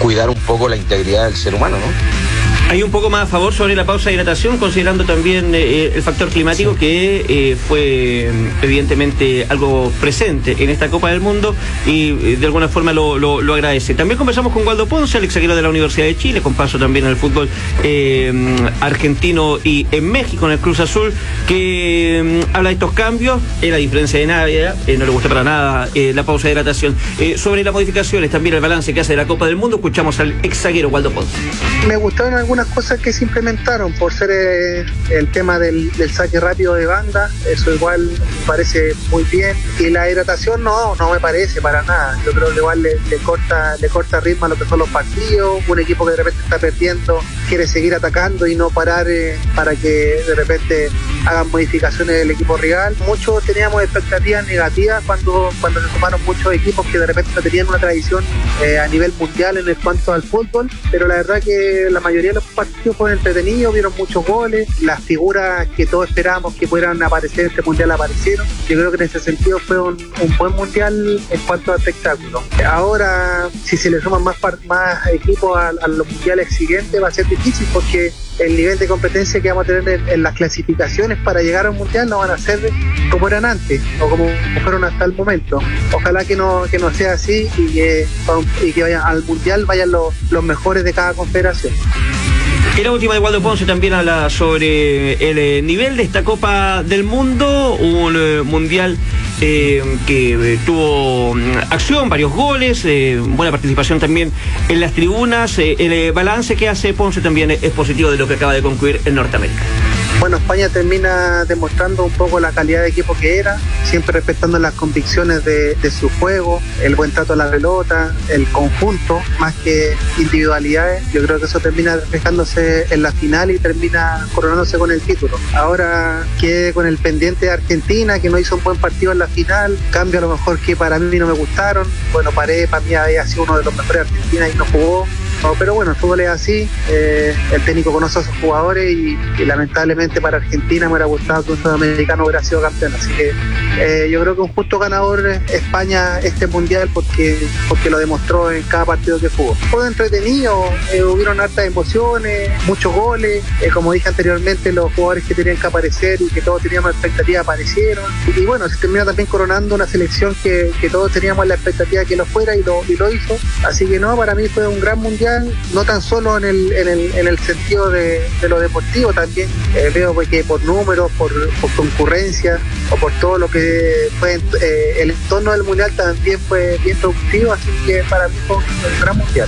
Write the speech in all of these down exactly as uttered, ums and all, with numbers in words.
cuidar un poco la integridad del ser humano, ¿no? Hay un poco más a favor sobre la pausa de hidratación, considerando también eh, el factor climático, sí, que eh, fue evidentemente algo presente en esta Copa del Mundo y eh, de alguna forma lo, lo, lo agradece. También conversamos con Waldo Ponce, el exzaguero de la Universidad de Chile, con paso también al fútbol eh, argentino y en México, en el Cruz Azul, que eh, habla de estos cambios, eh, la diferencia de Navia, eh, no le gusta para nada eh, la pausa de hidratación. Eh, sobre las modificaciones, también el balance que hace de la Copa del Mundo, escuchamos al exzaguero Waldo Ponce. Me gustaron algunas cosas que se implementaron por ser eh, el tema del, del saque rápido de banda, eso igual me parece muy bien, y la hidratación no, no me parece para nada. Yo creo que igual le, le corta le corta ritmo a lo que son los partidos. Un equipo que de repente está perdiendo quiere seguir atacando y no parar eh, para que de repente hagan modificaciones del equipo rival. Muchos teníamos expectativas negativas cuando, cuando se tomaron muchos equipos que de repente no tenían una tradición eh, a nivel mundial en cuanto al fútbol, pero la verdad que la mayoría de los partidos fueron entretenidos, vieron muchos goles, las figuras que todos esperábamos que pudieran aparecer en este mundial aparecieron. Yo creo que en ese sentido fue un, un buen mundial en cuanto a espectáculo. Ahora, si se le suman más, más equipos a, a los mundiales siguientes, va a ser difícil porque el nivel de competencia que vamos a tener en, en las clasificaciones para llegar al mundial no van a ser como eran antes o como fueron hasta el momento. Ojalá que no que no sea así y que, y que vayan al mundial vayan los, los mejores de cada confederación. Y la última de Waldo Ponce también habla sobre el eh, nivel de esta Copa del Mundo, un eh, mundial eh, que eh, tuvo acción, varios goles, eh, buena participación también en las tribunas. Eh, el eh, balance que hace Ponce también es positivo de lo que acaba de concluir en Norteamérica. Bueno, España termina demostrando un poco la calidad de equipo que era, siempre respetando las convicciones de, de su juego, el buen trato a la pelota, el conjunto, más que individualidades. Yo creo que eso termina reflejándose en la final y termina coronándose con el título. Ahora quedé con el pendiente de Argentina, que no hizo un buen partido en la final, cambio a lo mejor que para mí no me gustaron. Bueno, Paredes para mí había sido uno de los mejores de Argentina y no jugó. No, pero bueno, el fútbol es así, eh, el técnico conoce a sus jugadores y, y lamentablemente para Argentina me hubiera gustado que un sudamericano hubiera sido campeón, así que eh, yo creo que un justo ganador España este mundial porque, porque lo demostró en cada partido que jugó. Fue entretenido, eh, hubieron hartas emociones, muchos goles, eh, como dije anteriormente, los jugadores que tenían que aparecer y que todos teníamos expectativa aparecieron, y, y bueno, se termina también coronando una selección que, que todos teníamos la expectativa que lo fuera y lo, y lo hizo, así que no, para mí fue un gran mundial. No tan solo en el, en el, en el sentido de, de lo deportivo, también eh, veo que por números, por, por concurrencia o por todo lo que fue eh, el entorno del mundial también fue bien productivo, así que para mí fue un, un gran mundial.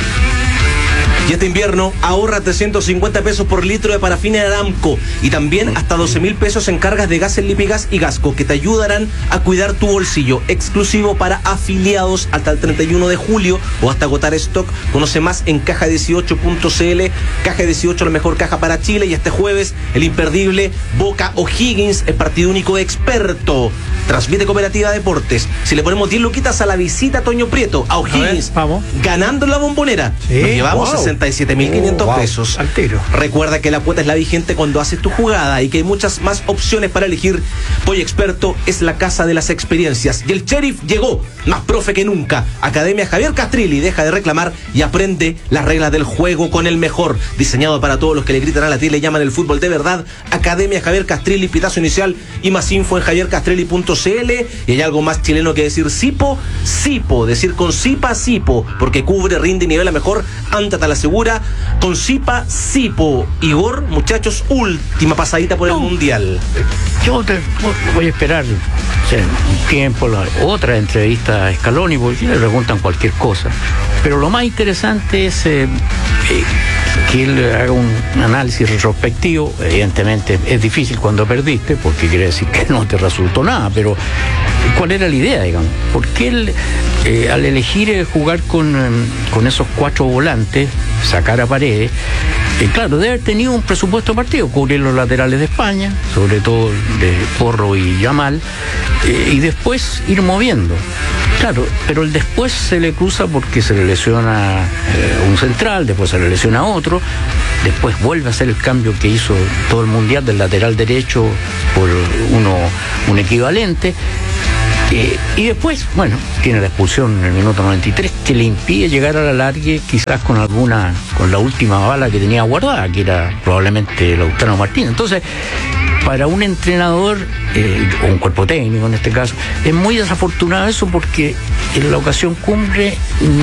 Y este invierno ahorra trescientos cincuenta pesos por litro de parafina de Aramco y también hasta doce mil pesos en cargas de gas en Lipigas y Gasco que te ayudarán a cuidar tu bolsillo. Exclusivo para afiliados hasta el treinta y uno de julio o hasta agotar stock. Conoce más en caja dieciocho punto c l. Caja dieciocho, la mejor caja para Chile. Y este jueves el imperdible Boca O'Higgins, el partido único experto. Transmite Cooperativa Deportes. Si le ponemos diez luquitas a la visita a Toño Prieto, a O'Higgins, a ver, vamos. Ganando en la Bombonera, sí, nos llevamos wow. sesenta y siete mil quinientos oh, wow. pesos. Al tiro. Recuerda que la cuota es la vigente cuando haces tu jugada y que hay muchas más opciones para elegir. Pollo Experto es la casa de las experiencias. Y el Sheriff llegó, más profe que nunca. Academia Javier Castrilli, deja de reclamar y aprende las reglas del juego con el mejor. Diseñado para todos los que le gritan a la tía y le llaman el fútbol de verdad. Academia Javier Castrilli, pitazo inicial y más info en javier castrilli punto c l. Y hay algo más chileno que decir Sipo, Sipo, decir con Sipa, Sipo, porque cubre, rinde y nivela mejor. Ántate a la segura con Sipa, Sipo. Igor, muchachos, última pasadita por el no. Mundial. Yo te, voy a esperar o sea, un tiempo, la, otra entrevista a Scaloni, porque le preguntan cualquier cosa. Pero lo más interesante es eh, eh, que él haga un análisis retrospectivo. Evidentemente es difícil cuando perdiste, porque quiere decir que no te resultó nada, pero ¿cuál era la idea, digamos? Porque él, eh, al elegir eh, jugar con, eh, con esos cuatro volantes, sacar a Paredes, eh, claro, debe haber tenido un presupuesto partido, cubrir los laterales de España, sobre todo de Porro y Yamal, eh, y después ir moviendo. Claro, pero el después se le cruza porque se le lesiona eh, un central, después se le lesiona otro, después vuelve a hacer el cambio que hizo todo el mundial del lateral derecho por uno un equivalente. Eh, y después, bueno, tiene la expulsión en el minuto noventa y tres que le impide llegar a la largue, quizás con alguna, con la última bala que tenía guardada, que era probablemente Lautaro Martínez. Entonces, para un entrenador, eh, o un cuerpo técnico en este caso, es muy desafortunado eso, porque en la ocasión cumbre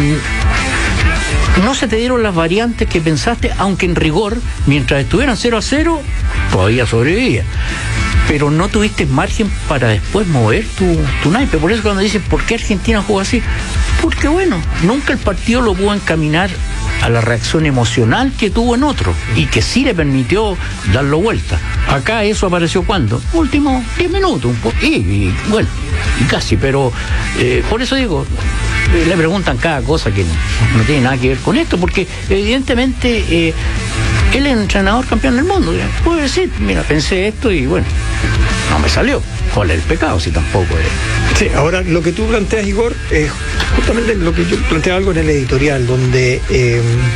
mmm, no se te dieron las variantes que pensaste, aunque en rigor, mientras estuvieran cero a cero, todavía sobrevivía. Pero no tuviste margen para después mover tu, tu naipe. Por eso cuando dicen, ¿por qué Argentina jugó así? Porque bueno, nunca el partido lo pudo encaminar a la reacción emocional que tuvo en otro, y que sí le permitió darlo vuelta. Acá eso apareció cuando, últimos diez minutos, un poco, y, y bueno, y casi, pero eh, por eso digo, eh, le preguntan cada cosa que no, no tiene nada que ver con esto, porque evidentemente eh, él es entrenador campeón del mundo. Puede decir, mira, pensé esto y bueno, no me salió. ¿Cuál es el pecado si tampoco es? Sí, ahora lo que tú planteas, Igor, es justamente lo que yo planteaba algo en el editorial, donde eh,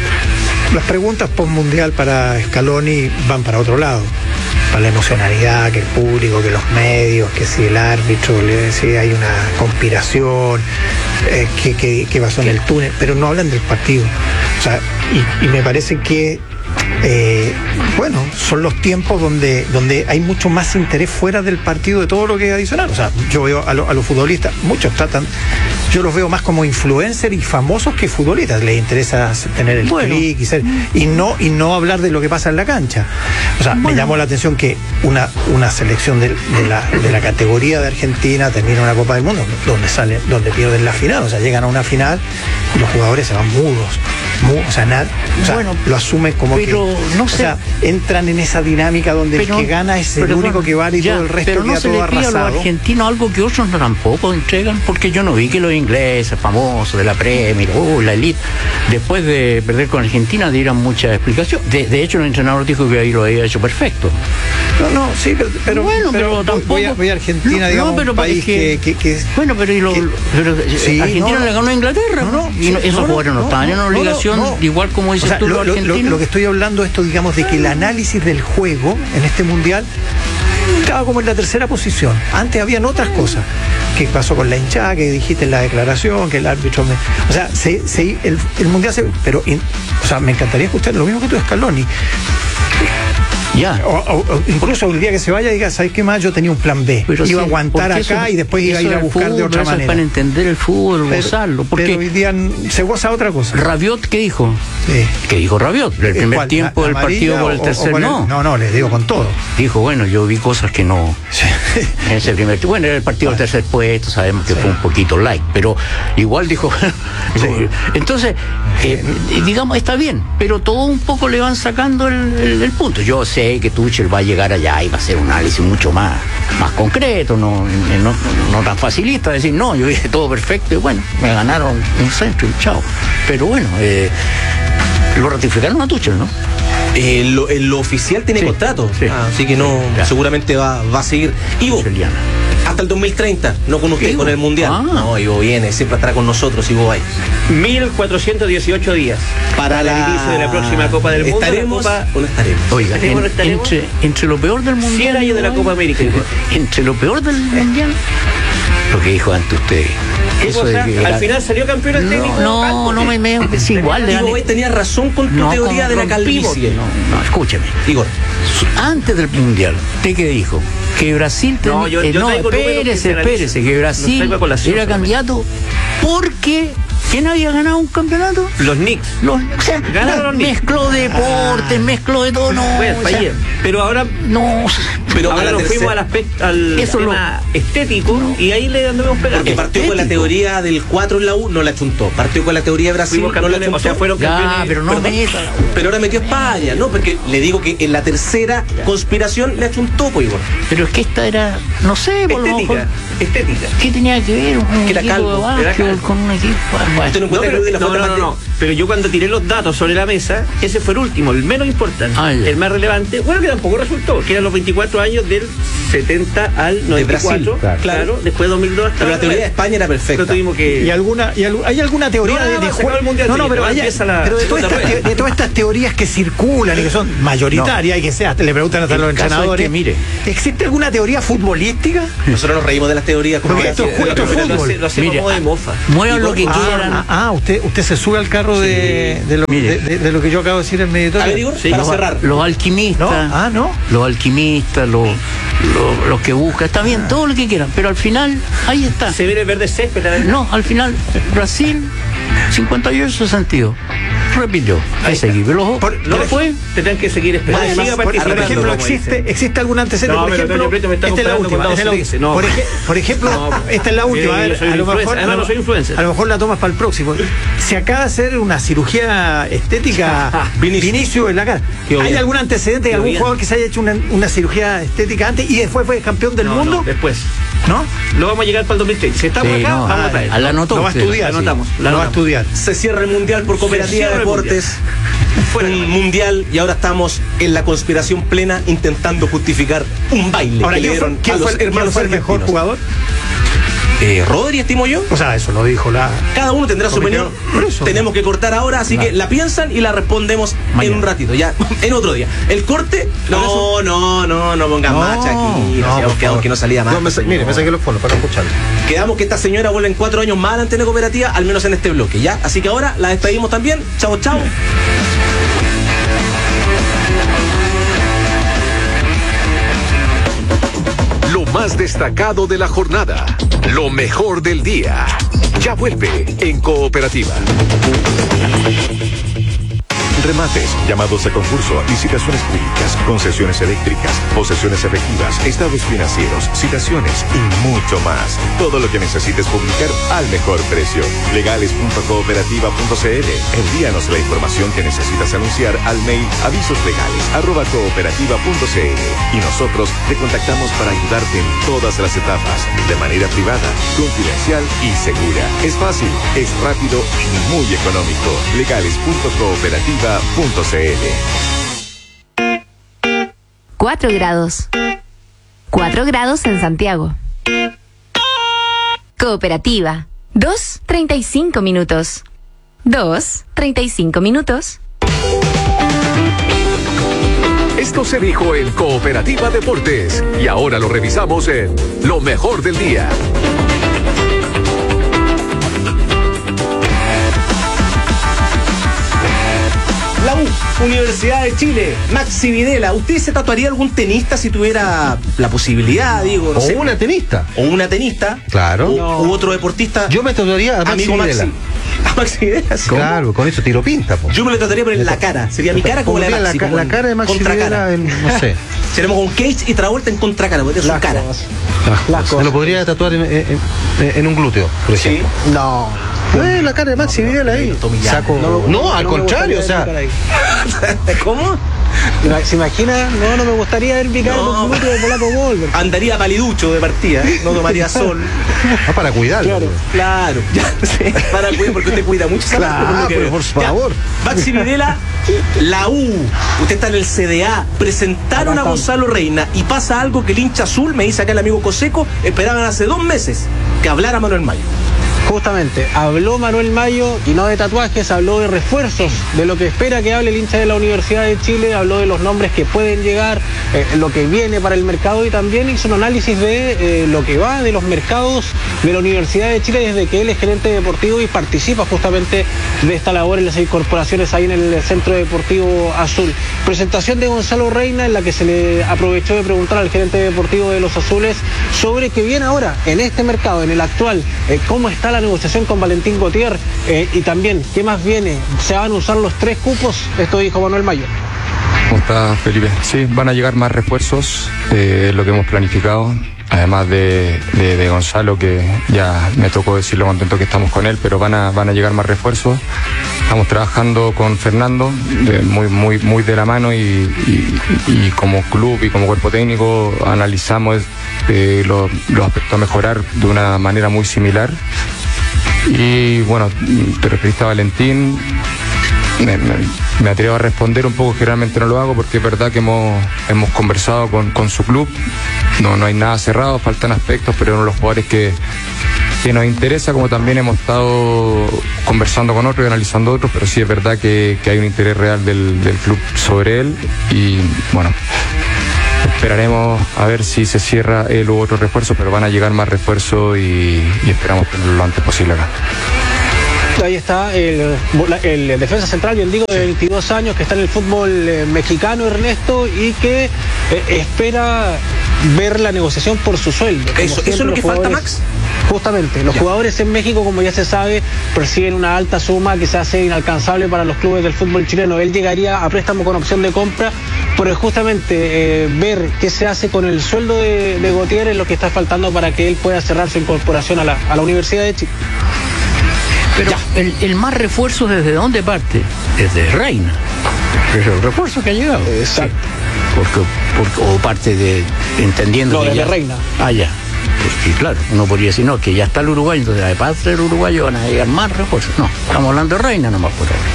las preguntas post-mundial para Scaloni van para otro lado, para la emocionalidad, que el público, que los medios, que si el árbitro, si hay una conspiración, eh, que, que, que pasó en el túnel, pero no hablan del partido. O sea, y, y me parece que Eh, bueno, son los tiempos donde, donde hay mucho más interés fuera del partido de todo lo que es adicional. O sea, yo veo a, lo, a los futbolistas, muchos tratan, yo los veo más como influencers y famosos que futbolistas. Les interesa tener el bueno. clic y, ser, y, no, y no hablar de lo que pasa en la cancha. O sea, bueno. me llamó la atención que una, una selección de, de, la, de la categoría de Argentina termina una Copa del Mundo donde sale, donde pierden la final. O sea, llegan a una final y los jugadores se van mudos. Mu, o sea, nada, o sea bueno, lo asumen como pero que, no sé, o sea, entran en esa dinámica donde pero, el que gana es el único que vale y ya, todo el resto pero no queda se todo le arrasado. A los argentinos algo que otros no tampoco entregan, porque yo no vi que los ingleses famosos de la Premier, oh, la elite, después de perder con Argentina dieran mucha explicación. De, de hecho, el entrenador dijo que ahí lo había hecho perfecto. No, no, sí, pero, pero, bueno, pero, pero tampoco. Voy a, voy a Argentina, no, digamos, no, pero un país que, que, que, que. Bueno, pero, y lo, que, pero sí, Argentina no, le ganó a Inglaterra. No, no, y no, sí, esos no, jugadores no, no estaban en una obligación, no, no, igual como dices o sea, tú, lo, los argentinos. Lo, lo que estoy hablando, esto, digamos, de que el análisis del juego en este mundial estaba como en la tercera posición. Antes habían otras cosas. ¿Qué pasó con la hinchada? Que dijiste en la declaración, que el árbitro me... O sea, se, se, el, el mundial se... Pero, in, o sea, me encantaría escuchar lo mismo que tú, Scaloni. Ya. O, o, o incluso el día que se vaya diga, ¿sabes qué más? Yo tenía un plan B. Pero iba sí, a aguantar acá eso, y después iba a ir a buscar fútbol, de otra manera. Es para entender el fútbol, pero, gozarlo. Porque pero hoy día se goza otra cosa. Rabiot, ¿qué dijo? Sí. ¿Qué dijo Rabiot? El primer ¿Cuál? tiempo la, del partido por el tercer, o, o no. El, no, no, les digo con todo. Dijo, bueno, yo vi cosas que no... Sí. En ese primer tiempo, bueno, era el partido del tercer puesto, sabemos que sí. fue un poquito light, pero igual dijo... sí. Entonces, eh, digamos, está bien, pero todo un poco le van sacando el, el, el punto. Yo sé que Tuchel va a llegar allá y va a hacer un análisis mucho más, más concreto, no, no, no tan facilista, decir, no, yo hice todo perfecto y bueno, me ganaron un centro y chao. Pero bueno, eh, lo ratificaron a Tuchel, ¿no? Eh, lo, eh, lo oficial tiene sí, contrato, sí. Ah, así que no, ya. seguramente va, va a seguir. Ivo, hasta el dos mil treinta, no con usted, con el Mundial. Ah. No, Ivo viene, siempre estará con nosotros, Ivo va. mil cuatrocientos dieciocho días para, para el inicio de la próxima Copa del Mundo. ¿Estaremos Copa... o no estaremos? Oiga, en, ¿estaremos? Entre, entre lo peor del Mundial... cien años de la Copa América. Entre lo peor del Mundial... Lo que dijo antes usted. Eso de que al final salió campeón el técnico. No, no, no me, me es igual. Ivo tenía razón con tu no, teoría con, de la calvicie. No, no, escúcheme. Igor, antes del Mundial, ¿usted qué dijo? Que Brasil tenía... No, yo, yo eh, no espérese, espérese, que Brasil era candidato porque... ¿Quién había ganado un campeonato? Los Knicks. Los, o sea, ganaron los Knicks. Mezcló deportes, ah. mezcló de todo. No, bueno, o sea, pero ahora no. Pero ahora nos fuimos al aspecto al Eso tema lo... estético no. y ahí le andamos pegando. Porque partió estético. Con la teoría del cuatro en la U, no la chuntó. Partió con la teoría de Brasil, no la chuntó. O sea, fueron campeones. Ya, pero no me pero, pero ahora metió España, ¿no? Porque le digo que en la tercera ya. conspiración le achuntó, pues, Igor. Pero es que esta era, no sé, por estética, lo mejor. Estética. ¿Qué tenía que ver un que era equipo calvo, de básquetbol con un equipo? Bueno. No, pero, no, no, no, no, pero yo cuando tiré los datos sobre la mesa, ese fue el último, el menos importante, ah, el más relevante, bueno, que tampoco resultó, que eran los veinticuatro años años del setenta al noventa y cuatro. Brasil, claro. claro. Después de dos mil dos hasta Pero la teoría de España era perfecta. Pero tuvimos que... ¿Y alguna, y al- ¿Hay alguna teoría No, de, no, de no, se juego? acabó el Mundial No, no, treinta, pero, ahora hay- empieza la pero de, todas segunda estas, rueda. te- de todas estas teorías que circulan y que son mayoritarias y que sea, le preguntan hasta a los El caso es entrenadores. que, mire. ¿Existe alguna teoría futbolística? Nosotros nos reímos de las teorías. Como Porque que- esto es Pero- esto es pero lo fútbol. hace- Lo hacemos Mire, como de mofa. muevan Y lo por- que por- quieran. Ah, ah, usted, usted se sube al carro de, de, lo, Mire. de, de- de lo que yo acabo de decir en mi A editorial. ver, Igor, Sí, para los, cerrar. los alquimistas, ¿No? Ah, ¿no? los alquimistas, los, los, los que buscan, está bien, todo lo que quieran, pero al final, ahí está. Se viene el verde césped. la verdad. No, al final, Brasil, cincuenta y ocho sentidos. Repitió. Ahí Ese está. equipo. Los- Por- No después, tendrán que seguir esperando. Además, Siga por, por participando, ejemplo, como existe, dice. existe algún antecedente. No, por pero ejemplo, Antonio Prieto me está esta es la comparando última. con esta es la Dawson última. Luiz. No. por, ej- por ejemplo, No. esta es la última. Sí, a ver, yo soy a lo influencer. mejor, Además, a lo- no soy influencer. a lo mejor la tomas para el próximo. Se acaba de hacer una cirugía estética Vinicius. Vinicius en la cara. Qué ¿Hay bien. algún antecedente de Qué algún bien. jugador que se haya hecho una, una cirugía estética antes y después fue campeón del No, mundo? no, después. ¿No? Lo vamos a llegar para el dos mil treinta. Si estamos sí, acá, no, vamos a traer. a la anotó Lo va a usted. estudiar. La anotamos, sí. la Lo va a anotamos. estudiar. Se cierra el Mundial por Cooperativa cierra el Deportes. Fuera un el mundial y ahora estamos en la conspiración plena intentando justificar un baile Ahora, que le ¿quién fue, dieron quién a los fue- quién hermanos fue el mejor argentinos. jugador? Eh, Rodri, estimo yo. O sea, eso lo dijo la... Cada uno tendrá su Comité- opinión. por eso. Tenemos que cortar ahora, así que la piensan y la respondemos Mañana. en un ratito, ya, en otro día. El corte, no, no, no, no pongan No, macha aquí. no, No, por quedamos favor. que no salía más. No, me sa- mire, me saqué los fondos para escucharlo. Quedamos que esta señora vuelve en cuatro años más a la antena cooperativa, al menos en este bloque, ¿ya? Así que ahora la despedimos también. Chao, chao. Lo más destacado de la jornada, lo mejor del día. Ya vuelve en Cooperativa. Remates, llamados a concurso, licitaciones públicas, concesiones eléctricas, posesiones efectivas, estados financieros, citaciones y mucho más. Todo lo que necesites publicar al mejor precio. legales punto cooperativa punto c l. Envíanos la información que necesitas anunciar al mail avisoslegales arroba cooperativa punto c l y nosotros te contactamos para ayudarte en todas las etapas, de manera privada, confidencial y segura. Es fácil, es rápido y muy económico. legales punto cooperativa punto c l. cuatro grados. cuatro grados en Santiago. Cooperativa. dos, treinta y cinco minutos. dos, treinta y cinco minutos. Esto se dijo en Cooperativa Deportes y ahora lo revisamos en Lo Mejor del Día. La U, Universidad de Chile, Maxi Videla. ¿Usted se tatuaría algún tenista si tuviera la posibilidad, digo? No O sé, una tenista. o una tenista. Claro. U, u otro deportista. Yo me tatuaría a Maxi amigo Maxi. Videla. A Maxi Videla, sí. Claro, con eso tiro pinta, po. Yo me lo trataría pero en la cara. Sería mi cara como la de Pondría Maxi. la, como la en cara de Maxi contracara. Videla en, no sé. Seremos con Cage y Travolta en contracara, porque es su cara. Me lo podría tatuar en, en- en un glúteo, por Sí. ejemplo. No. Eh, la cara de Maxi Videla ahí. Tommy Jan. Saco... No, No, al no me contrario, o gustaría sea. ver mi cara ¿Cómo? ahí. ¿Se imagina? No, no me gustaría ver mi cara No. con un minuto de Polaco Goldberg. Andaría paliducho de partida, no tomaría sol. Ah, para cuidarlo. Claro. Claro, ya sé, para cuidar porque usted cuida mucho esa Claro, parte, por lo que pero veo. por Ya, favor. Maxi Videla, la U, usted está en el C D A, presentaron a Gonzalo Reina y pasa algo que el hincha azul, me dice acá el amigo Coseco, esperaban hace dos meses que hablara Manuel Mayo. Justamente, habló Manuel Mayo y no de tatuajes, habló de refuerzos, de lo que espera que hable el hincha de la Universidad de Chile, habló de los nombres que pueden llegar, eh, lo que viene para el mercado y también hizo un análisis de eh, lo que va de los mercados de la Universidad de Chile desde que él es gerente deportivo y participa justamente de esta labor en las incorporaciones ahí en el Centro Deportivo Azul. Presentación de Gonzalo Reina en la que se le aprovechó de preguntar al gerente deportivo de los Azules sobre qué viene ahora en este mercado, en el actual, eh, cómo está la negociación con Valentín Gautier eh, y también qué más viene, se van a usar los tres cupos, esto dijo Manuel Mayo. ¿Cómo está, Felipe? Sí, van a llegar más refuerzos, eh, lo que hemos planificado, además de, de, de Gonzalo, que ya me tocó decir lo contento que estamos con él, pero van a, van a llegar más refuerzos. Estamos trabajando con Fernando, de, muy, muy, muy de la mano y, y, y como club y como cuerpo técnico analizamos eh, los, los aspectos a mejorar de una manera muy similar. Y bueno, te referiste a Valentín. me, me, me atrevo a responder un poco, generalmente no lo hago porque es verdad que hemos, hemos conversado con, con su club, no, no hay nada cerrado, faltan aspectos, pero uno de los jugadores que, que nos interesa, como también hemos estado conversando con otros y analizando otros, pero sí es verdad que, que hay un interés real del, del club sobre él y bueno, esperaremos a ver si se cierra el u otro refuerzo, pero van a llegar más refuerzos y, y esperamos tenerlo lo antes posible acá. Ahí está el, el defensa central, bien digo, de veintidós años, que está en el fútbol eh, mexicano, Ernesto, y que eh, espera ver la negociación por su sueldo. Eso, ¿eso es lo que falta, Max? Justamente, los ya. jugadores en México, como ya se sabe, perciben una alta suma que se hace inalcanzable para los clubes del fútbol chileno. Él llegaría a préstamo con opción de compra, pero es justamente eh, ver qué se hace con el sueldo de, de Gautier es lo que está faltando para que él pueda cerrar su incorporación a la, a la Universidad de Chile. Pero el, el más refuerzo, ¿desde dónde parte? Desde Reina. Es el refuerzo que ha llegado. Exacto. Porque, porque, o parte de, entendiendo no, que desde ya, Reina. Ah, ya. Pues sí, claro, uno podría decir, no, que ya está el uruguayo, entonces además del uruguayo van a llegar más refuerzos. No, estamos hablando de Reina nomás por ahora.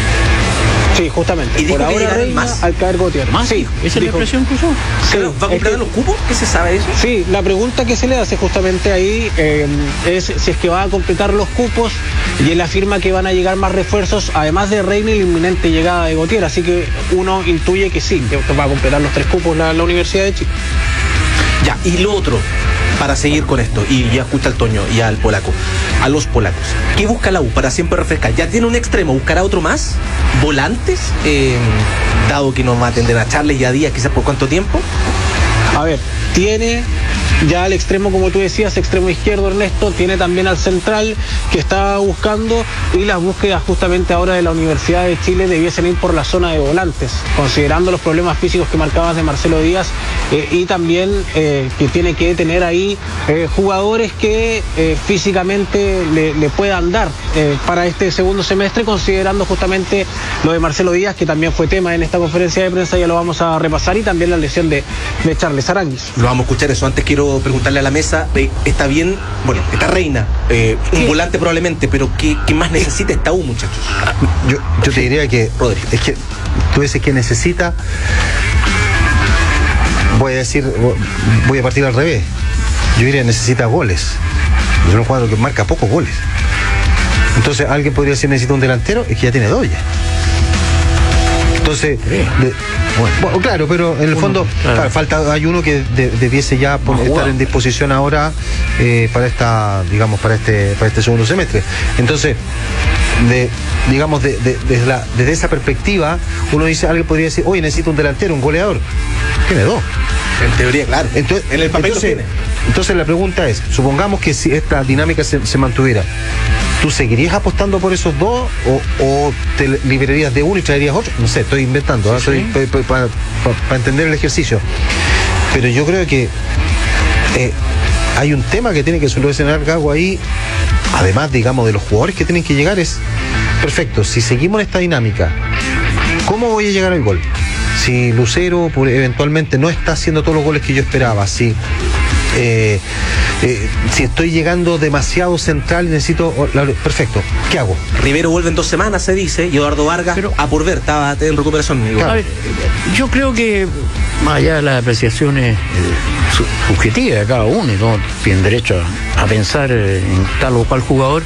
Sí, justamente. ¿Y por ahora Reina, más? al caer Gautier. ¿Más? Sí. ¿Esa es la impresión que usó? Sí, ¿va a comprar que, los cupos? ¿Qué se sabe de eso? Sí, la pregunta que se le hace justamente ahí eh, es si es que va a completar los cupos, y él afirma que van a llegar más refuerzos, además de Reina y la inminente llegada de Gautier, así que uno intuye que sí, que va a completar los tres cupos la, la Universidad de Chile. Ya, y lo otro, para seguir con esto, y ya escucha al Toño y al polaco, a los polacos, ¿qué busca la U para siempre refrescar? ¿Ya tiene un extremo? ¿Buscará otro más? ¿Volantes? Eh, dado que nos va a atender a Charles y a Díaz, quizás por cuánto tiempo. A ver, tiene ya al extremo, como tú decías, extremo izquierdo, Ernesto, tiene también al central que está buscando, y las búsquedas justamente ahora de la Universidad de Chile debiesen ir por la zona de volantes, considerando los problemas físicos que marcabas de Marcelo Díaz, eh, y también eh, que tiene que tener ahí eh, jugadores que eh, físicamente le, le puedan dar eh, para este segundo semestre, considerando justamente lo de Marcelo Díaz, que también fue tema en esta conferencia de prensa, ya lo vamos a repasar, y también la lesión de, de Charles Aranguis. Lo vamos a escuchar eso. Antes quiero preguntarle a la mesa, eh, está bien, bueno, está Reina, eh, un ¿Qué? volante probablemente, pero ¿qué, qué más necesita esta U, muchachos? Yo, yo te diría que, Rodri, es que tú dices que necesita, voy a decir, voy a partir al revés, yo diría que necesita goles. Es un jugador que marca pocos goles. Entonces alguien podría decir necesita un delantero, es que ya tiene dos ya. Entonces, de, bueno, bueno, claro, pero en el fondo claro. Claro, falta, hay uno que de, debiese ya por, estar en disposición ahora eh, para esta, digamos, para este, para este segundo semestre. Entonces, de, digamos, de, de, desde, la, desde esa perspectiva, uno dice, alguien podría decir, oye, necesito un delantero, un goleador. Tiene dos. En teoría, claro. Entonces, en el papel entonces, lo tiene. Entonces la pregunta es, supongamos que si esta dinámica se, se mantuviera, ¿tú seguirías apostando por esos dos o, o te liberarías de uno y traerías otro? No sé, estoy inventando, sí, ¿eh? sí. para pa, pa, pa entender el ejercicio. Pero yo creo que eh, hay un tema que tiene que solucionar Gago ahí, además, digamos, de los jugadores que tienen que llegar, es, perfecto, si seguimos en esta dinámica, ¿cómo voy a llegar al gol? Si Lucero por, eventualmente no está haciendo todos los goles que yo esperaba, si... Eh, eh, si estoy llegando demasiado central y necesito... Perfecto, ¿qué hago? Rivero vuelve en dos semanas, se dice, y Eduardo Vargas, pero, a por ver, estaba en recuperación. Claro. A ver, yo creo que, más allá de las apreciaciones eh, subjetivas de cada uno, y todos tienen derecho a, a pensar eh, en tal o cual jugador,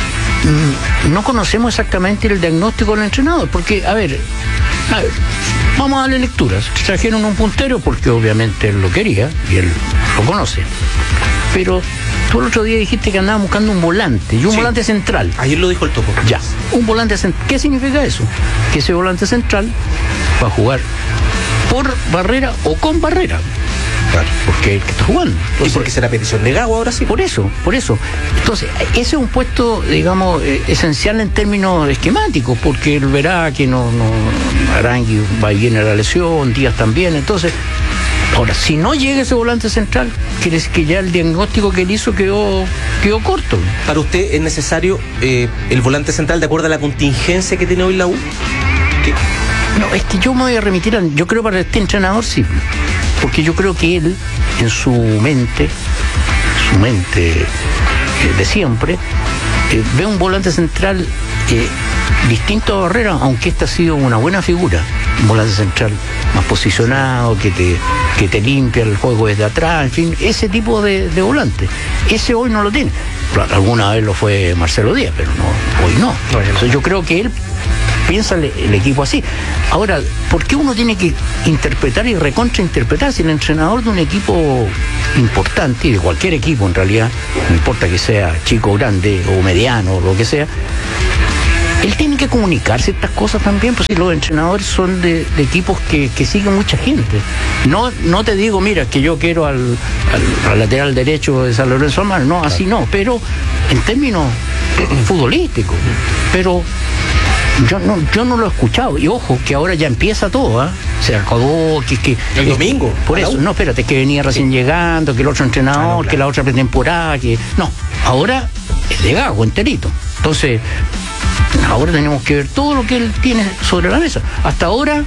mmm, no conocemos exactamente el diagnóstico del entrenador, porque, a ver, a ver, vamos a darle lecturas. Trajeron un puntero porque obviamente él lo quería y él lo conoce. Pero tú el otro día dijiste que andaban buscando un volante y un sí. volante central. Ayer lo dijo el Topo. Ya, un volante central. ¿Qué significa eso? Que ese volante central va a jugar por Barrera o con Barrera. Claro, porque el que está jugando. Entonces, ¿y porque será petición de Gago ahora sí? Por eso, por eso. Entonces, ese es un puesto, digamos, eh, esencial en términos esquemáticos, porque él verá que no, no Arangui va y viene a la lesión, Díaz también. Entonces, ahora, si no llega ese volante central, quiere decir que ya el diagnóstico que él hizo quedó, quedó corto. ¿Para usted es necesario eh, el volante central de acuerdo a la contingencia que tiene hoy la U? ¿Qué? No, es que yo me voy a remitir a, yo creo para este entrenador sí, porque yo creo que él, en su mente, su mente eh, de siempre, eh, ve un volante central eh, distinto a Barrera, aunque esta ha sido una buena figura, un volante central más posicionado, que te, que te limpia el juego desde atrás, en fin, ese tipo de, de volante. Ese hoy no lo tiene. Alguna vez lo fue Marcelo Díaz, pero no, hoy no. no Entonces yo creo que él piensa el, el equipo así. Ahora, ¿por qué uno tiene que interpretar y recontrainterpretar si el entrenador de un equipo importante, y de cualquier equipo en realidad, no importa que sea chico, grande o mediano o lo que sea, él tiene que comunicar ciertas cosas también, pues si los entrenadores son de, de equipos que, que siguen mucha gente. No, no te digo, mira, que yo quiero al, al, al lateral derecho de San Lorenzo Almagro, no, así no, pero en términos futbolísticos. Pero yo no, yo no lo he escuchado. Y ojo, que ahora ya empieza todo, ¿eh? Se acabó, que, que el que, domingo. Por eso, no, espérate, que venía recién sí. llegando, que el otro entrenador, ah, no, claro. que la otra pretemporada, que. No, ahora es de Gago, enterito. Entonces, ahora tenemos que ver todo lo que él tiene sobre la mesa. Hasta ahora,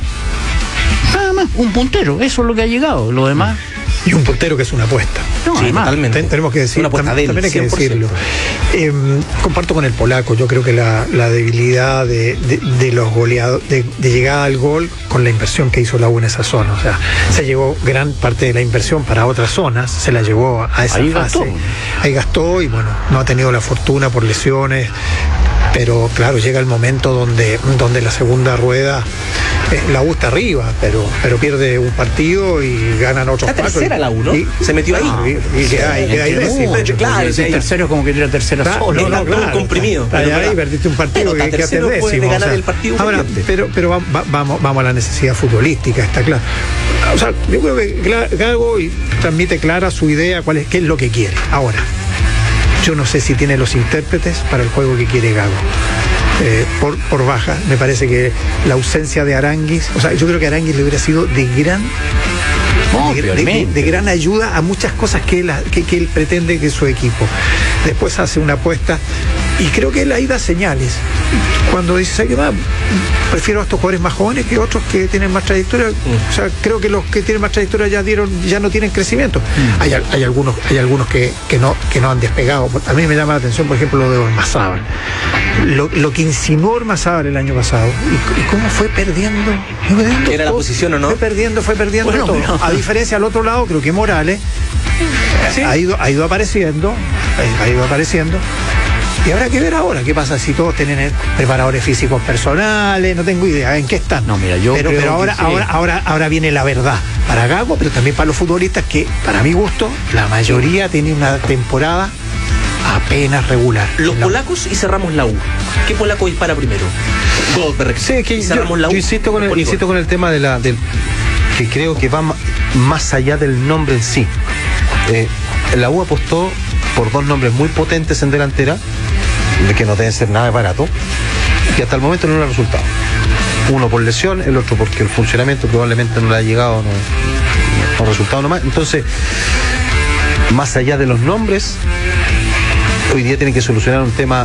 nada más, un puntero, eso es lo que ha llegado. Lo demás. Y un puntero que es una apuesta. No, sí, además, totalmente. Tenemos que decir, tam, también hay que decirlo. Eh, comparto con el polaco, yo creo que la, la debilidad de, de, de los goleados, de, de llegada al gol con la inversión que hizo la U en esa zona. O sea, se llevó gran parte de la inversión para otras zonas, se la llevó a esa Ahí fase. Gastó. Ahí gastó y bueno, no ha tenido la fortuna por lesiones. Pero claro, llega el momento donde, donde la segunda rueda, eh, la U está arriba, pero, pero pierde un partido y ganan otros la cuatro. tercera la U, ¿no? Y, se metió ahí. Ah, y, y queda ahí, queda ahí décimo. Claro, el tercero como que tiene la tercera Claro, sola. no, no, claro, claro, comprimido. Está, está ahí, perdiste un partido pero y quedaste décimo. Puede ganar o sea, el partido ahora, pero, pero va, va, vamos, vamos a la necesidad futbolística, está claro. O sea, yo creo que Gago transmite clara su idea, cuál es, qué es lo que quiere. Ahora, yo no sé si tiene los intérpretes para el juego que quiere Gago. Eh, por, por baja, me parece que la ausencia de Aranguis, o sea, yo creo que Aranguis le hubiera sido de gran no, de, de, de, de gran ayuda a muchas cosas que él, que, que él pretende que su equipo. Después hace una apuesta y creo que él ahí da señales. Cuando dice, ¿sabes qué más? Prefiero a estos jugadores más jóvenes que otros que tienen más trayectoria. Mm. O sea, creo que los que tienen más trayectoria ya dieron, ya no tienen crecimiento. Mm. Hay, hay algunos, hay algunos que, que no, que no han despegado. A mí me llama la atención, por ejemplo, lo de Ormazábal. Lo, lo que insinuó Ormazábal el año pasado. ¿Y, y cómo fue perdiendo? Fue perdiendo ¿Era todo. La posición o no? Fue perdiendo, fue perdiendo bueno, todo. No. A diferencia al otro lado, creo que Morales ¿sí? ha, ido, ha ido apareciendo, ha ido apareciendo. Y habrá que ver ahora qué pasa si todos tienen preparadores físicos personales, no tengo idea en qué están. No, mira, yo pero, creo pero ahora, que sí. ahora, ahora, ahora viene la verdad para Gago, pero también para los futbolistas que, para mi gusto, la mayoría tiene una temporada apenas regular. Los polacos y cerramos la U. ¿Qué polaco dispara primero? Goldberg. Sí, que yo, la U. Yo insisto con el, insisto con el tema de la del que creo que va más allá del nombre en sí. Eh, la U apostó por dos nombres muy potentes en delantera, que no deben ser nada barato, que hasta el momento no le ha resultado. Uno por lesión, el otro porque el funcionamiento probablemente no le ha llegado, no, no ha resultado nomás. Entonces, más allá de los nombres, hoy día tienen que solucionar un tema,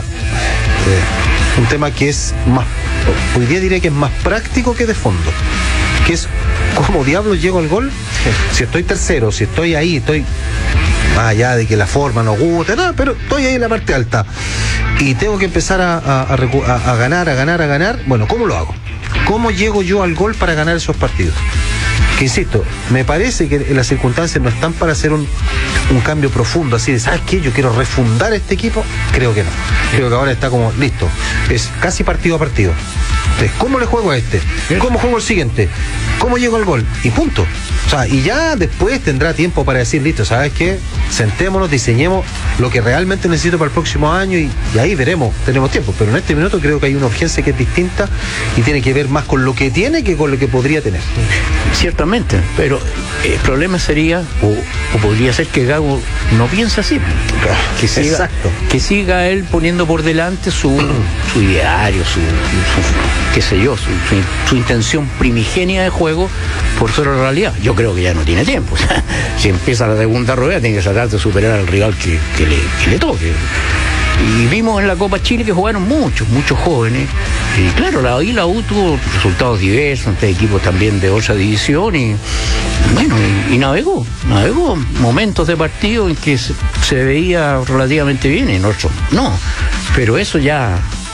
eh, un tema que es más, hoy día diría que es más práctico que de fondo, que es cómo diablos llego al gol. Si estoy tercero, si estoy ahí, estoy más allá de que la forma no guste, no, pero estoy ahí en la parte alta y tengo que empezar a, a, a, a ganar, a ganar, a ganar. Bueno, ¿cómo lo hago? ¿Cómo llego yo al gol para ganar esos partidos? Que insisto, me parece que las circunstancias no están para hacer un, un cambio profundo, así de, ¿sabes qué? Yo quiero refundar este equipo. Creo que no. Creo que ahora está como listo. Es casi partido a partido. Entonces, ¿cómo le juego a este? ¿Cómo juego el siguiente? ¿Cómo llego al gol? Y punto. O sea, y ya después tendrá tiempo para decir, listo, ¿sabes qué? Sentémonos, diseñemos lo que realmente necesito para el próximo año y, y ahí veremos, tenemos tiempo. Pero en este minuto creo que hay una urgencia que es distinta y tiene que ver más con lo que tiene que con lo que podría tener. Ciertamente, pero el problema sería, o, o podría ser que Gago no piensa así. Que siga, Exacto. que siga él poniendo por delante su, su ideario, su, su qué sé yo, su, su, su intención primigenia de juego por sobre la realidad. Yo creo que ya no tiene tiempo. O sea, si empieza la segunda rueda, tiene que tratar de superar al rival que, que, le, que le toque. Y vimos en la Copa Chile que jugaron muchos, muchos jóvenes. Y claro, la, ahí la U tuvo resultados diversos, ante equipos también de otra división. Y bueno, y, y navegó, navegó momentos de partido en que se, se veía relativamente bien, en otros no. Pero eso ya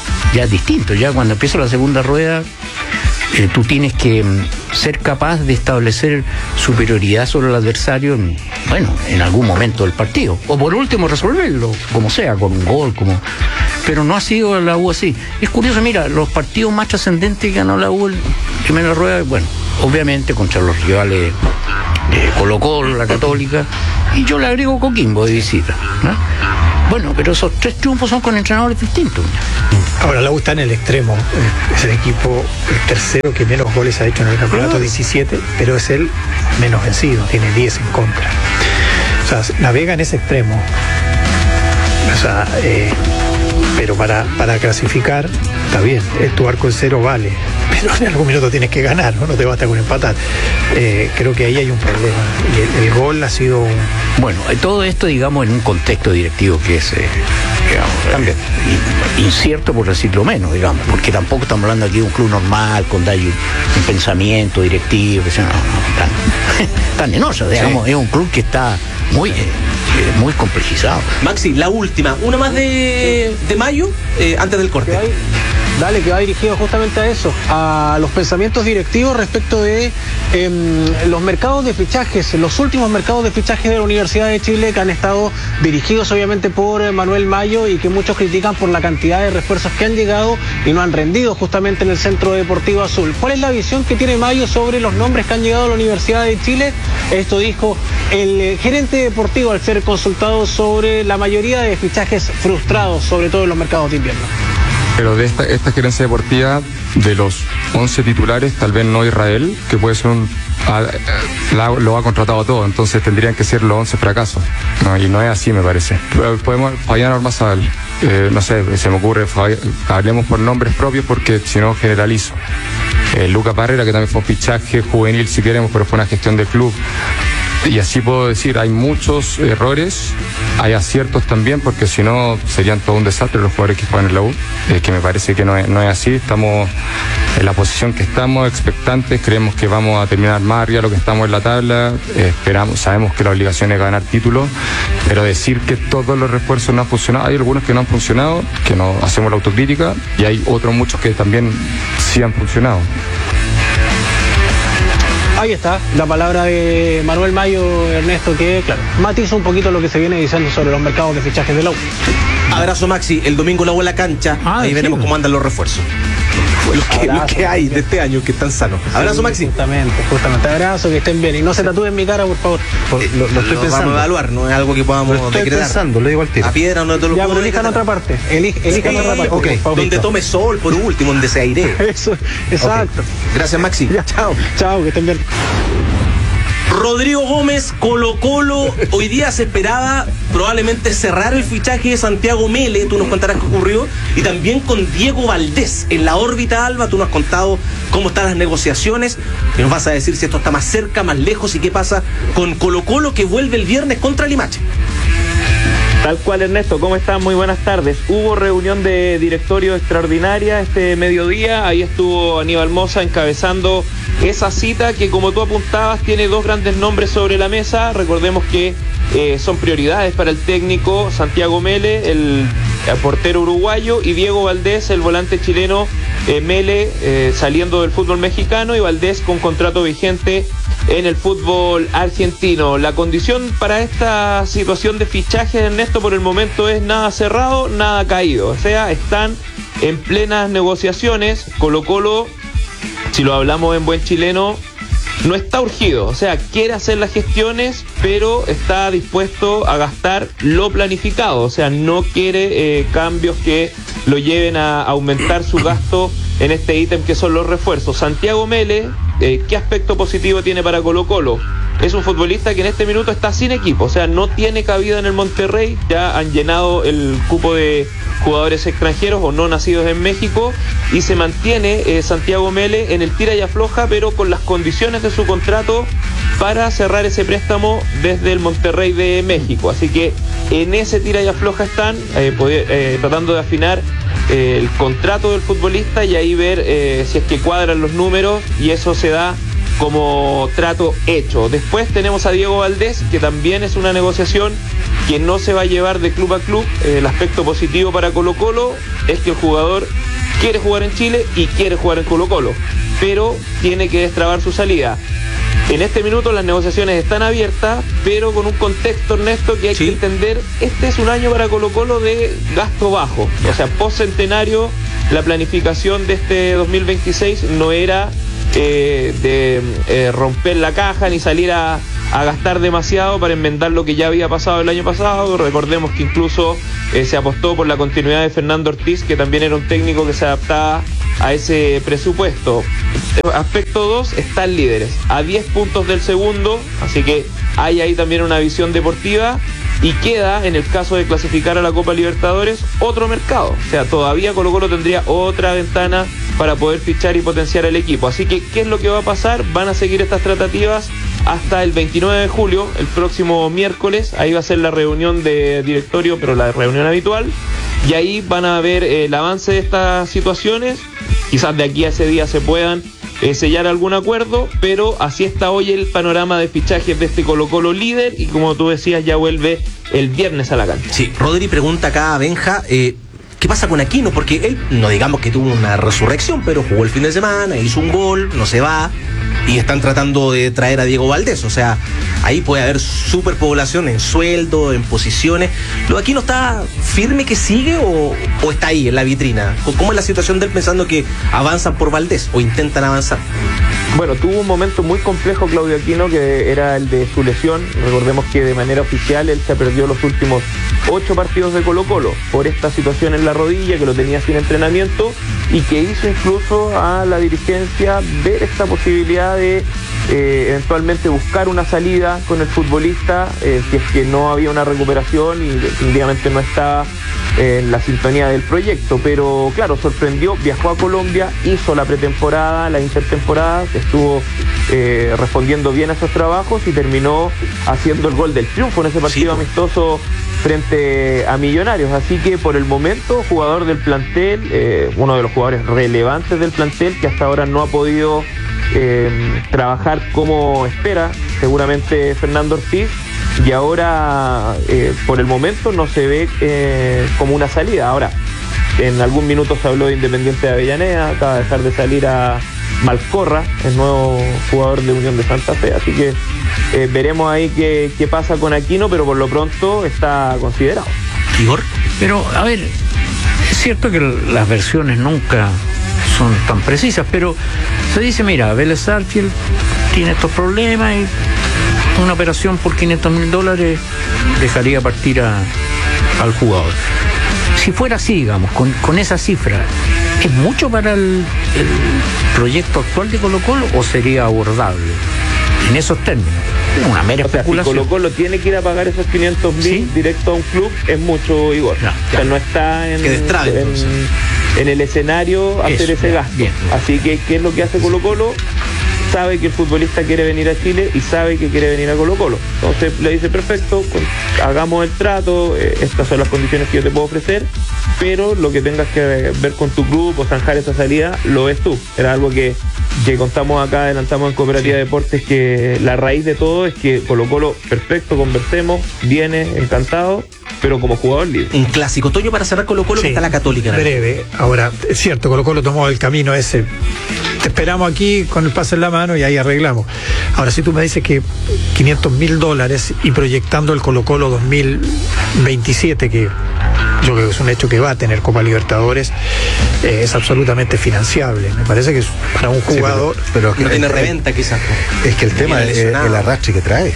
ya es distinto. Ya cuando empieza la segunda rueda, eh, tú tienes que mm, ser capaz de establecer superioridad sobre el adversario, en, bueno, en algún momento del partido. O por último resolverlo, como sea, con un gol, como... Pero no ha sido la U así. Es curioso, mira, los partidos más trascendentes que ganó la U en primera rueda, bueno, obviamente contra los rivales eh, Colo Colo, la Católica, y yo le agrego Coquimbo de visita, ¿no? Bueno, pero esos tres triunfos son con entrenadores distintos. Ahora la U está en el extremo, es el equipo, el tercero que menos goles ha hecho en el campeonato, diecisiete, pero es el menos vencido, tiene diez en contra. O sea, navega en ese extremo. O sea, eh, pero para, para clasificar, está bien, tu arco en cero vale, pero en algún minuto tienes que ganar, no, no te basta con empatar. Eh, creo que ahí hay un problema. Y el, el gol ha sido un... Bueno, todo esto, digamos, en un contexto directivo que es, eh, digamos, también incierto, por decirlo menos, digamos, porque tampoco estamos hablando aquí de un club normal, con un, un pensamiento directivo, que sea, no, no, tan, tan enoso, digamos, sí. Es un club que está muy, eh, muy complejizado. Maxi, la última, una más de, de mayo, eh, antes del corte. Dale, que va dirigido justamente a eso, a los pensamientos directivos respecto de eh, los mercados de fichajes, los últimos mercados de fichajes de la Universidad de Chile, que han estado dirigidos obviamente por eh, Manuel Mayo, y que muchos critican por la cantidad de refuerzos que han llegado y no han rendido justamente en el Centro Deportivo Azul. ¿Cuál es la visión que tiene Mayo sobre los nombres que han llegado a la Universidad de Chile? Esto dijo el eh, gerente deportivo al ser consultado sobre la mayoría de fichajes frustrados, sobre todo en los mercados de invierno. Pero de esta, esta gerencia deportiva, de los once titulares, tal vez no Israel, que puede ser un... A, la, lo ha contratado todo, entonces tendrían que ser los once fracasos, ¿no? Y no es así, me parece. Podemos, Fabián Ormazábal, eh, no sé, se me ocurre, Fabián, hablemos por nombres propios porque si no generalizo. Eh, Lucas Barrera, que también fue un fichaje juvenil si queremos, pero fue una gestión del club. Y así puedo decir, hay muchos errores, hay aciertos también, porque si no serían todo un desastre los jugadores que juegan en la U, eh, que me parece que no es, no es así. Estamos en la posición que estamos, expectantes, creemos que vamos a terminar más arriba de lo que estamos en la tabla, eh, esperamos, sabemos que la obligación es ganar títulos, pero decir que todos los refuerzos no han funcionado, hay algunos que no han funcionado, que no hacemos la autocrítica, y hay otros muchos que también sí han funcionado. Ahí está, la palabra de Manuel Mayo, Ernesto, que, claro, matiza un poquito lo que se viene diciendo sobre los mercados de fichajes de la U. Abrazo, Maxi, el domingo la U en la cancha, ah, ahí sí, veremos cómo andan los refuerzos. Los que, los que hay de este año que están sanos. Abrazo, sí, Maxi. Justamente, justamente. Abrazo, que estén bien. Y no se tatúen mi cara, por favor. Por, lo, lo estoy lo pensando. Vamos a evaluar, no es algo que podamos lo estoy decretar. pensando, lo digo al tiro. A piedra no te lo ya, puedo pero elijan otra parte. Elij, elijan sí, otra parte. Okay. Donde listo. Tome sol, por último, donde se airee. Eso, exacto. Okay. Gracias, Maxi. Ya. Chao. Chao, que estén bien. Rodrigo Gómez, Colo Colo, hoy día se esperaba probablemente cerrar el fichaje de Santiago Mele, tú nos contarás qué ocurrió, y también con Diego Valdés en la órbita alba. Tú nos has contado cómo están las negociaciones y nos vas a decir si esto está más cerca, más lejos, y qué pasa con Colo Colo, que vuelve el viernes contra Limache. Tal cual, Ernesto, ¿cómo están? Muy buenas tardes. Hubo reunión de directorio extraordinaria este mediodía, ahí estuvo Aníbal Mosa encabezando esa cita que, como tú apuntabas, tiene dos grandes nombres sobre la mesa. Recordemos que eh, son prioridades para el técnico Santiago Mele, el, el portero uruguayo, y Diego Valdés, el volante chileno. eh, Mele eh, saliendo del fútbol mexicano y Valdés con contrato vigente en el fútbol argentino. La condición para esta situación de fichaje, Ernesto, por el momento es nada cerrado, nada caído. O sea, están en plenas negociaciones. Colo Colo, si lo hablamos en buen chileno, no está urgido. O sea, quiere hacer las gestiones, pero está dispuesto a gastar lo planificado. O sea, no quiere eh, cambios que lo lleven a aumentar su gasto en este ítem que son los refuerzos. Santiago Mele, eh, ¿qué aspecto positivo tiene para Colo Colo? Es un futbolista que en este minuto está sin equipo, o sea, no tiene cabida en el Monterrey. Ya han llenado el cupo de jugadores extranjeros o no nacidos en México, y se mantiene eh, Santiago Mele en el tira y afloja, pero con las condiciones de su contrato para cerrar ese préstamo desde el Monterrey de México. Así que en ese tira y afloja están eh, poder, eh, tratando de afinar eh, el contrato del futbolista y ahí ver eh, si es que cuadran los números, y eso se da como trato hecho. Después tenemos a Diego Valdés, que también es una negociación que no se va a llevar de club a club. Eh, el aspecto positivo para Colo-Colo es que el jugador quiere jugar en Chile y quiere jugar en Colo-Colo, pero tiene que destrabar su salida. En este minuto las negociaciones están abiertas, pero con un contexto, Ernesto, que hay sí. que entender. Este es un año para Colo-Colo de gasto bajo. O sea, post-centenario, la planificación de este dos mil veintiséis no era eh, de eh, romper la caja ni salir a, a gastar demasiado para enmendar lo que ya había pasado el año pasado. Recordemos que incluso eh, se apostó por la continuidad de Fernando Ortiz, que también era un técnico que se adaptaba a ese presupuesto. Aspecto dos, están líderes a diez puntos del segundo, así que hay ahí también una visión deportiva, y queda, en el caso de clasificar a la Copa Libertadores, otro mercado. O sea, todavía Colo-Colo tendría otra ventana para poder fichar y potenciar el equipo. Así que, ¿qué es lo que va a pasar? Van a seguir estas tratativas hasta el veintinueve de julio, el próximo miércoles. Ahí va a ser la reunión de directorio, pero la reunión habitual, y ahí van a ver eh, el avance de estas situaciones. Quizás de aquí a ese día se puedan eh, sellar algún acuerdo, pero así está hoy el panorama de fichajes de este Colo-Colo líder, y como tú decías, ya vuelve el viernes a la cancha. Sí, Rodri pregunta acá a Benja, eh, ¿qué pasa con Aquino? Porque él, no digamos que tuvo una resurrección, pero jugó el fin de semana, hizo un gol, no se va, y están tratando de traer a Diego Valdés. O sea, ahí puede haber superpoblación en sueldo, en posiciones. ¿Lo de Aquino está firme que sigue o, o está ahí en la vitrina? ¿Cómo es la situación de él pensando que avanzan por Valdés o intentan avanzar? Bueno, tuvo un momento muy complejo Claudio Aquino, que era el de su lesión. Recordemos que de manera oficial él se perdió los últimos ocho partidos de Colo-Colo por esta situación en la rodilla, que lo tenía sin entrenamiento, y que hizo incluso a la dirigencia ver esta posibilidad de eh, eventualmente buscar una salida con el futbolista, eh, si es que no había una recuperación y definitivamente no estaba en la sintonía del proyecto. Pero claro, sorprendió, viajó a Colombia, hizo la pretemporada, la intertemporada, estuvo eh, respondiendo bien a esos trabajos y terminó haciendo el gol del triunfo en ese partido sí. amistoso frente a Millonarios. Así que por el momento, jugador del plantel, eh, uno de los jugadores relevantes del plantel, que hasta ahora no ha podido eh, trabajar como espera seguramente Fernando Ortiz, y ahora eh, por el momento no se ve eh, como una salida. Ahora, en algún minuto se habló de Independiente de Avellaneda, acaba de dejar de salir a Malcorra, el nuevo jugador de Unión de Santa Fe, así que eh, veremos ahí qué, qué pasa con Aquino, pero por lo pronto está considerado. Igor, pero a ver, es cierto que las versiones nunca son tan precisas, pero se dice, mira, Vélez Sarsfield tiene estos problemas y una operación por quinientos mil dólares dejaría partir a, al jugador. Si fuera así, digamos, con, con esa cifra, ¿es mucho para el, el proyecto actual de Colo-Colo o sería abordable en esos términos? Una mera o sea, especulación. Si Colo-Colo tiene que ir a pagar esos quinientos mil ¿Sí? directo a un club, es mucho, Igor. No, o sea, no está en, destrabe, en, en el escenario hacer Eso, ese bien, gasto. Bien. Así que, ¿qué es lo que hace Colo-Colo? Sabe que el futbolista quiere venir a Chile y sabe que quiere venir a Colo-Colo. Entonces le dice, perfecto, hagamos el trato, eh, estas son las condiciones que yo te puedo ofrecer, pero lo que tengas que ver con tu club o zanjar esa salida, lo ves tú. Era algo que, que contamos acá, adelantamos en Cooperativa sí. Deportes, que la raíz de todo es que Colo-Colo, perfecto, conversemos, viene, encantado, pero como jugador libre. Un clásico. Toño, para cerrar Colo-Colo, sí, que está la Católica. Breve. Ahora, es cierto, Colo-Colo tomó el camino ese. Te esperamos aquí con el pase en la mano y ahí arreglamos. Ahora, si tú me dices que quinientos mil dólares y proyectando el Colo-Colo dos mil veintisiete, que yo creo que es un hecho que va a tener Copa Libertadores, eh, es absolutamente financiable. Me parece que es para un jugador... Sí, pero, pero que no tiene reventa, quizás. Es que el tema es el, el arrastre que trae.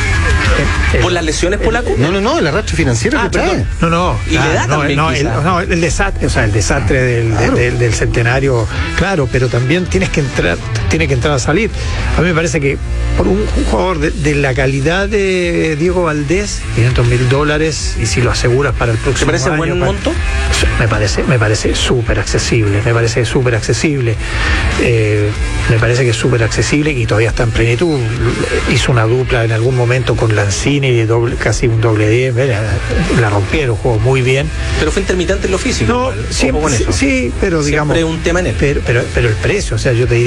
¿Por las lesiones polacas? No, no, no, el arrastre financiero ah, que trae. No, no. Y claro, le da no, también, no, el, no, el desastre, o sea, el desastre del, claro. del, del, del centenario, claro, pero también tienes que entrar, tiene que entrar a salir. A mí me parece que por un, un jugador de, de la calidad de Diego Valdés, quinientos mil dólares, y si lo aseguras para el próximo año. ¿Te parece buen para, monto? Me parece, me parece súper accesible, me parece súper accesible. Eh, me parece que es súper accesible y todavía está en plenitud. Hizo una dupla en algún momento con Lanzini, doble, casi un doble diez, la, la rompieron, jugó muy bien. Pero fue intermitente en lo físico. No, igual, siempre, con eso. Sí, pero digamos. Siempre un tema en él. Pero, pero, pero el precio, o sea, yo te diría para. Si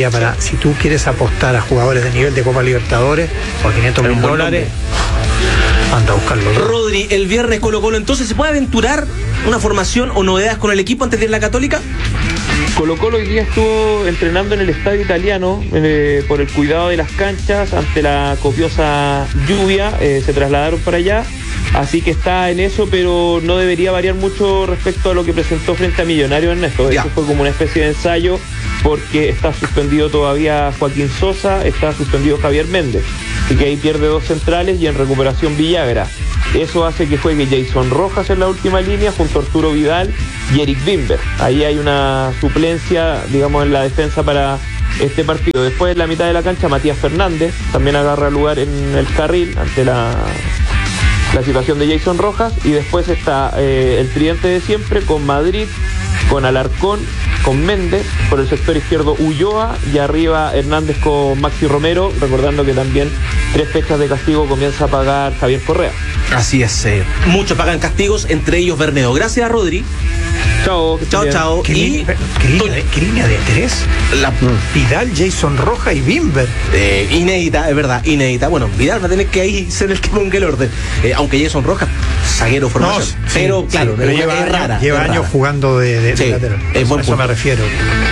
si tú quieres apostar a jugadores de nivel de Copa Libertadores por quinientos mil dólares, anda a buscarlo. Rodri, el viernes Colo Colo, entonces, ¿se puede aventurar una formación o novedades con el equipo antes de ir a la Católica? Colo Colo hoy día estuvo entrenando en el estadio italiano eh, por el cuidado de las canchas ante la copiosa lluvia, eh, se trasladaron para allá, así que está en eso, pero no debería variar mucho respecto a lo que presentó frente a Millonarios, Ernesto. Eso fue como una especie de ensayo, porque está suspendido todavía Joaquín Sosa, está suspendido Javier Méndez, así que ahí pierde dos centrales y en recuperación Villagra. Eso hace que juegue Jason Rojas en la última línea junto a Arturo Vidal y Eric Bimber. Ahí hay una suplencia, digamos, en la defensa para este partido. Después, en la mitad de la cancha, Matías Fernández también agarra lugar en el carril ante la, la situación de Jason Rojas. Y después está eh, el tridente de siempre con Madrid, con Alarcón, con Méndez, por el sector izquierdo Ulloa y arriba Hernández con Maxi Romero, recordando que también tres fechas de castigo comienza a pagar Javier Correa. Así es, eh, muchos pagan castigos, entre ellos Bernedo. Gracias, Rodri. Chao, chao, chao. ¿Qué, y línea, ¿qué, línea de, ¿Qué línea de tres? La, Vidal, Jason Rojas y Bimber. Eh, inédita, es verdad, inédita. Bueno, Vidal va a tener que ahí ser el que ponga el orden. Eh, aunque Jason Rojas, zaguero formación. No, sí, pero claro, sí, pero es, lleva, es rara. Lleva es años rara. jugando de, de, sí, de lateral. Es buen a eso punto. me refiero.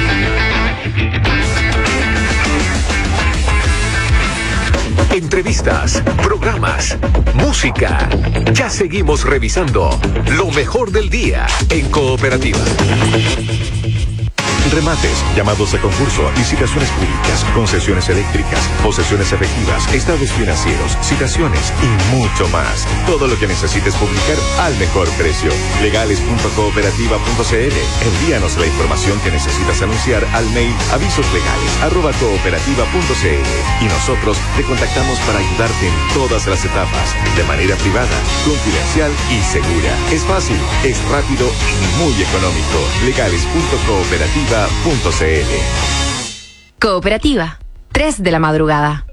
Entrevistas, programas, música. Ya seguimos revisando lo mejor del día en Cooperativa. Remates, llamados a concurso, licitaciones públicas, concesiones eléctricas, posesiones efectivas, estados financieros, citaciones y mucho más. Todo lo que necesites publicar al mejor precio. legales punto cooperativa punto c l. Envíanos la información que necesitas anunciar al mail avisoslegales arroba cooperativa punto c l y nosotros te contactamos para ayudarte en todas las etapas, de manera privada, confidencial y segura. Es fácil, es rápido y muy económico. legales punto cooperativa punto c l. Cooperativa, tres de la madrugada.